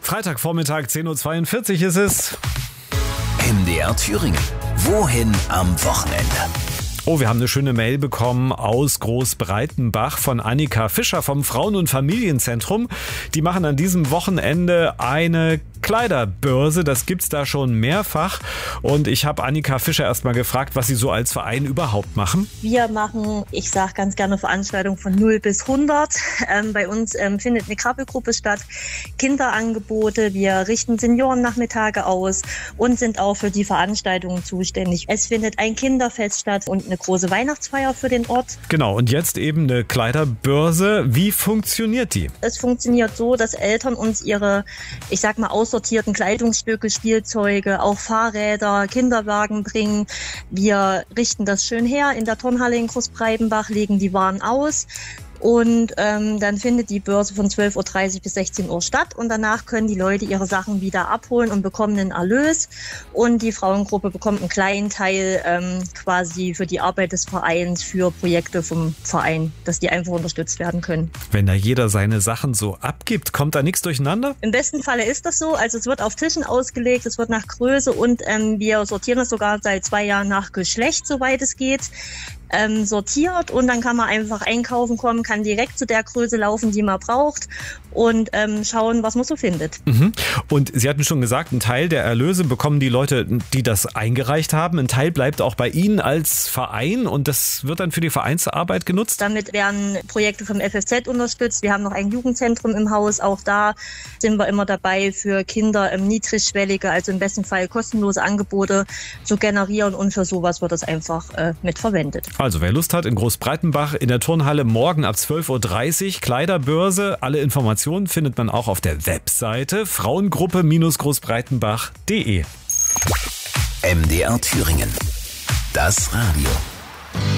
Freitagvormittag 10.42 Uhr ist es. MDR Thüringen. Wohin am Wochenende? Oh, wir haben eine schöne Mail bekommen aus Großbreitenbach von Annika Fischer vom Frauen- und Familienzentrum. Die machen an diesem Wochenende eine Kleiderbörse. Das gibt's da schon mehrfach. Und ich habe Annika Fischer erstmal gefragt, was sie so als Verein überhaupt machen. Wir machen, ich sage ganz gerne, Veranstaltungen von 0 bis 100. Bei uns findet eine Krabbelgruppe statt, Kinderangebote. Wir richten Seniorennachmittage aus und sind auch für die Veranstaltungen zuständig. Es findet ein Kinderfest statt und eine große Weihnachtsfeier für den Ort. Genau, und jetzt eben eine Kleiderbörse. Wie funktioniert die? Es funktioniert so, dass Eltern uns ihre, ich sag mal, aussortierten Kleidungsstücke, Spielzeuge, auch Fahrräder, Kinderwagen bringen. Wir richten das schön her in der Turnhalle in Großbreitenbach, legen die Waren aus. Und dann findet die Börse von 12.30 Uhr bis 16 Uhr statt und danach können die Leute ihre Sachen wieder abholen und bekommen einen Erlös. Und die Frauengruppe bekommt einen kleinen Teil quasi für die Arbeit des Vereins, für Projekte vom Verein, dass die einfach unterstützt werden können. Wenn da jeder seine Sachen so abgibt, kommt da nichts durcheinander? Im besten Falle ist das so. Also es wird auf Tischen ausgelegt, es wird nach Größe und wir sortieren das sogar seit 2 Jahren nach Geschlecht, soweit es geht. Sortiert und dann kann man einfach einkaufen kommen, kann direkt zu der Größe laufen, die man braucht und schauen, was man so findet. Mhm. Und Sie hatten schon gesagt, ein Teil der Erlöse bekommen die Leute, die das eingereicht haben. Ein Teil bleibt auch bei Ihnen als Verein und das wird dann für die Vereinsarbeit genutzt? Damit werden Projekte vom FFZ unterstützt. Wir haben noch ein Jugendzentrum im Haus. Auch da sind wir immer dabei, für Kinder niedrigschwellige, also im besten Fall kostenlose Angebote zu generieren und für sowas wird das einfach mitverwendet. Also wer Lust hat, in Großbreitenbach in der Turnhalle morgen ab 12.30 Uhr Kleiderbörse. Alle Informationen findet man auch auf der Webseite frauengruppe-großbreitenbach.de. MDR Thüringen. Das Radio.